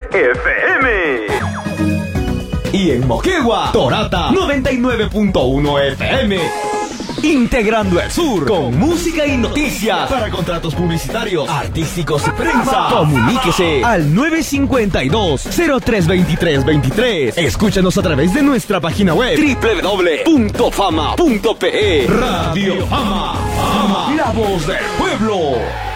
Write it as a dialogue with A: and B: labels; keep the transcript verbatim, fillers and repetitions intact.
A: F M.
B: Y en Moquegua, Torata noventa y nueve punto uno F M. Integrando el sur con música y noticias. Para contratos publicitarios, artísticos y prensa, comuníquese al nueve cinco dos, cero tres dos tres dos tres. Escúchanos a través de nuestra página web doble u doble u doble u punto fama punto pe. Radio Fama, Fama, la voz del pueblo.